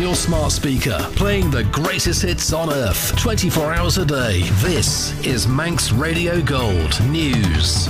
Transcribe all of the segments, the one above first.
your smart speaker, playing the greatest hits on earth, 24 hours a day. This is Manx Radio Gold News.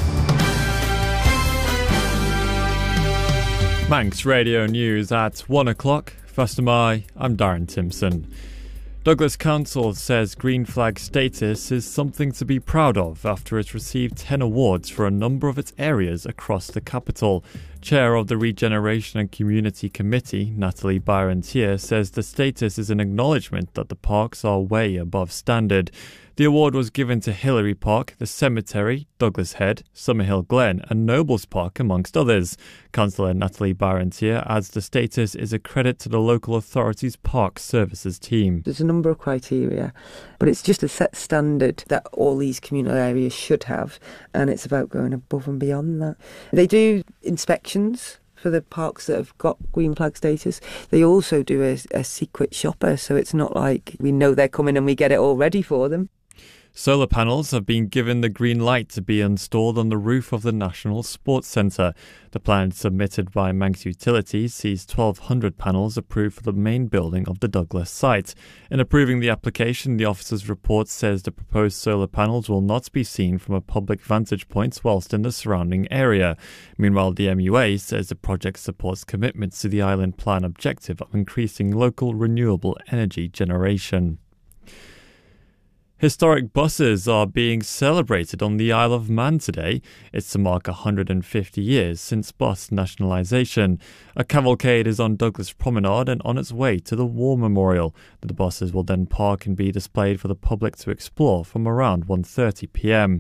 Manx Radio News at 1 o'clock. First of May, I'm Darren Timpson. Douglas Council says green flag status is something to be proud of after it received 10 awards for a number of its areas across the capital. Chair of the Regeneration and Community Committee, Natalie Byron-Tier, says the status is an acknowledgement that the parks are way above standard. The award was given to Hillary Park, the Cemetery, Douglas Head, Summerhill Glen and Nobles Park, amongst others. Councillor Natalie Byron-Tier adds the status is a credit to the local authority's park services team. There's a number of criteria, but it's just a set standard that all these communal areas should have, and it's about going above and beyond that. They do inspections for the parks that have got green flag status. They also do a secret shopper, so it's not like we know they're coming and we get it all ready for them. Solar panels have been given the green light to be installed on the roof of the National Sports Centre. The plan submitted by Manx Utilities sees 1,200 panels approved for the main building of the Douglas site. In approving the application, the officer's report says the proposed solar panels will not be seen from a public vantage point whilst in the surrounding area. Meanwhile, the MUA says the project supports commitments to the Island Plan objective of increasing local renewable energy generation. Historic buses are being celebrated on the Isle of Man today. It's to mark 150 years since bus nationalisation. A cavalcade is on Douglas Promenade and on its way to the War Memorial. The buses will then park and be displayed for the public to explore from around 1:30 p.m.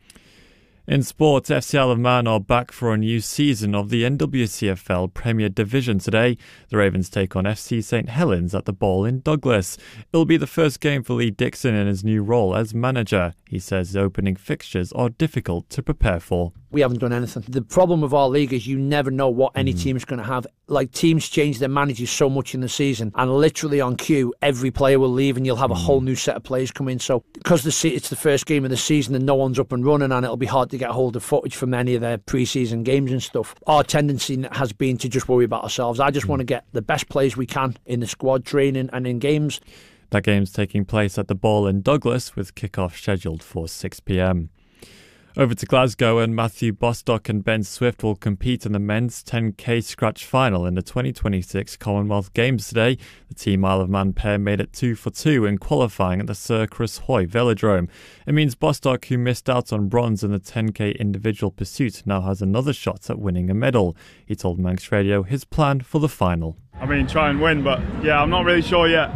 In sport, FC Isle of Man are back for a new season of the NWCFL Premier Division today. The Ravens take on FC St Helens at the Bowl in Douglas. It'll be the first game for Lee Dixon in his new role as manager. He says the opening fixtures are difficult to prepare for. We haven't done anything. The problem with our league is you never know what any team is going to have. Like, teams change their managers so much in the season, and literally on cue, every player will leave and you'll have a whole new set of players come in. So because it's the first game of the season and no one's up and running, and it'll be hard to get hold of footage from any of their pre-season games and stuff, our tendency has been to just worry about ourselves. I just want to get the best players we can in the squad training and in games. That game's taking place at the Bowl in Douglas, with kick-off scheduled for 6 p.m. Over to Glasgow, and Matthew Bostock and Ben Swift will compete in the men's 10k scratch final in the 2026 Commonwealth Games today. The Team Isle of Man pair made it 2 for 2 in qualifying at the Sir Chris Hoy Velodrome. It means Bostock, who missed out on bronze in the 10k individual pursuit, now has another shot at winning a medal. He told Manx Radio his plan for the final. I mean, try and win, but yeah, I'm not really sure yet.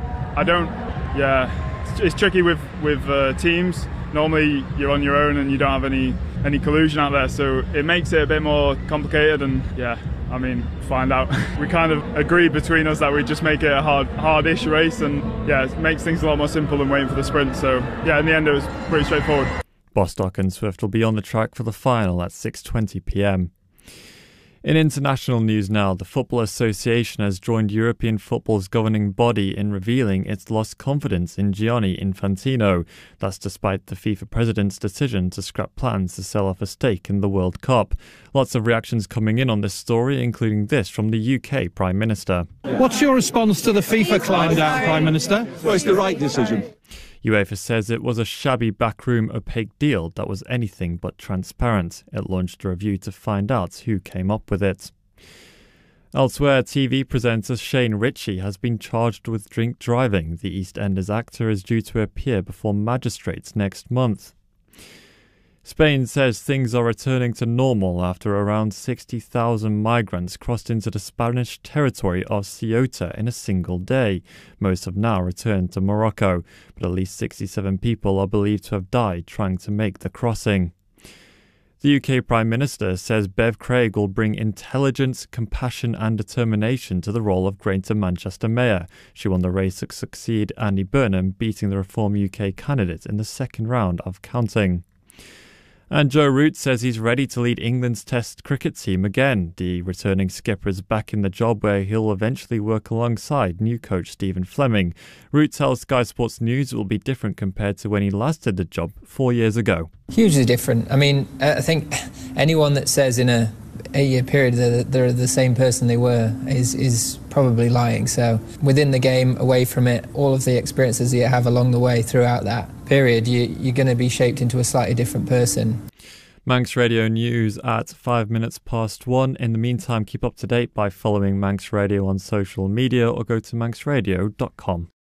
It's tricky with teams. Normally you're on your own and you don't have any collusion out there, so it makes it a bit more complicated. And find out. We kind of agreed between us that we'd just make it a hard-ish race, and it makes things a lot more simple than waiting for the sprint. So in the end it was pretty straightforward. Bostock and Swift will be on the track for the final at 6:20 p.m. In international news now, the Football Association has joined European football's governing body in revealing it's lost confidence in Gianni Infantino. That's despite the FIFA president's decision to scrap plans to sell off a stake in the World Cup. Lots of reactions coming in on this story, including this from the UK Prime Minister. What's your response to the FIFA climb down, Prime Minister? Well, it's the right decision. UEFA says it was a shabby backroom opaque deal that was anything but transparent. It launched a review to find out who came up with it. Elsewhere, TV presenter Shane Ritchie has been charged with drink driving. The EastEnders actor is due to appear before magistrates next month. Spain says things are returning to normal after around 60,000 migrants crossed into the Spanish territory of Ceuta in a single day. Most have now returned to Morocco, but at least 67 people are believed to have died trying to make the crossing. The UK Prime Minister says Bev Craig will bring intelligence, compassion and determination to the role of Greater Manchester Mayor. She won the race to succeed Andy Burnham, beating the Reform UK candidate in the second round of counting. And Joe Root says he's ready to lead England's Test cricket team again. The returning skipper is back in the job where he'll eventually work alongside new coach Stephen Fleming. Root tells Sky Sports News it will be different compared to when he last did the job 4 years ago. Hugely different. I mean, I think anyone that says in 8-year period they're the same person they were is probably lying. So within the game, away from it, all of the experiences you have along the way throughout that period, you're going to be shaped into a slightly different person. Manx Radio News at 1:05. In the meantime, keep up to date by following Manx Radio on social media or go to manxradio.com.